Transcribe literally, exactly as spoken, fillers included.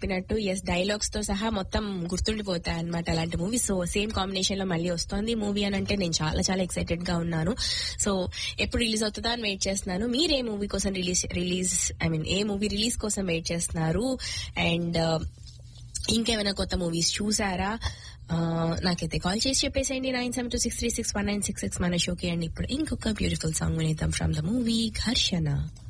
చెప్పినట్టు yes dialogues తో సహా మొత్తం గుర్తుండిపోతాయి అనమాట అలాంటి మూవీ. సో సేమ్ కాంబినేషన్ లో మళ్ళీ వస్తోంది మూవీ అని అంటే నేను చాలా చాలా ఎక్సైటెడ్ గా ఉన్నాను. సో ఎప్పుడు రిలీజ్ అవుతుందా అని వెయిట్ చేస్తున్నాను. మీరు ఏ మూవీ కోసం release release I mean A movie release కోసం వెయిట్ చేస్తున్నారు? అండ్ ఇంకేమైనా కొత్త మూవీస్ చూసారా? నాకైతే కాల్ చేసి చెప్పేసేయండి nine seven two six three six one nine six six మన షోకి. అండ్ ఇప్పుడు ఇంకొక బ్యూటిఫుల్ సాంగ్ వినేద్దాం ఫ్రమ్ ద మూవీ ఘర్షణ.